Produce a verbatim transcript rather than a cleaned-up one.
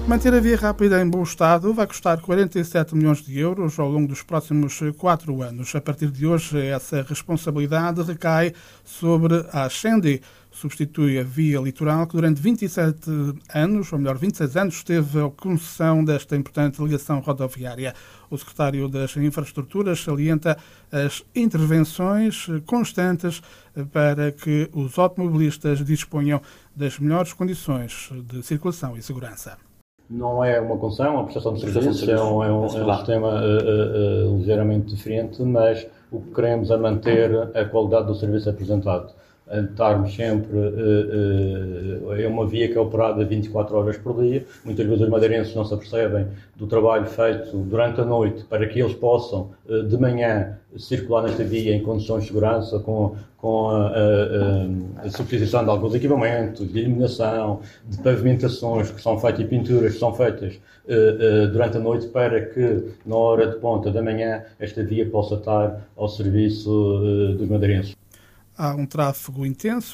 Manter a via rápida em bom estado vai custar quarenta e sete milhões de euros ao longo dos próximos quatro anos. A partir de hoje, essa responsabilidade recai sobre a Ascendi. Substitui a via litoral que durante vinte e sete anos, ou melhor, vinte e seis anos, teve a concessão desta importante ligação rodoviária. O secretário das Infraestruturas salienta as intervenções constantes para que os automobilistas disponham das melhores condições de circulação e segurança. Não é uma concessão, é uma prestação de serviços, é um, é um, é um sistema uh, uh, ligeiramente diferente, mas o que queremos é manter a qualidade do serviço apresentado. Estarmos sempre, uh, uh, é uma via que é operada vinte e quatro horas por dia. Muitas vezes os madeirenses não se apercebem do trabalho feito durante a noite para que eles possam, uh, de manhã, circular nesta via em condições de segurança, com, com a, a, a, a substituição de alguns equipamentos, de iluminação, de pavimentações que são feitas e pinturas que são feitas uh, uh, durante a noite para que, na hora de ponta da manhã, esta via possa estar ao serviço uh, dos madeirenses. Há um tráfego intenso